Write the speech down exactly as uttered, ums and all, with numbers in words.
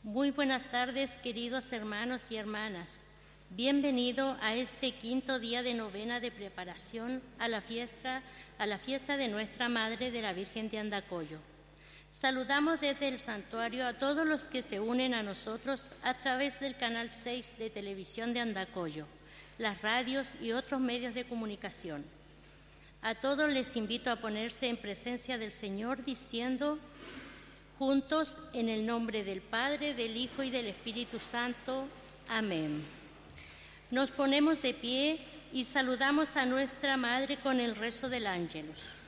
Muy buenas tardes, queridos hermanos y hermanas. Bienvenido a este quinto día de novena de preparación a la fiesta, a la fiesta de Nuestra Madre de la Virgen de Andacollo. Saludamos desde el santuario a todos los que se unen a nosotros a través del canal seis de televisión de Andacollo, las radios y otros medios de comunicación. A todos les invito a ponerse en presencia del Señor diciendo juntos, en el nombre del Padre, del Hijo y del Espíritu Santo. Amén. Nos ponemos de pie y saludamos a nuestra Madre con el rezo del Ángelus.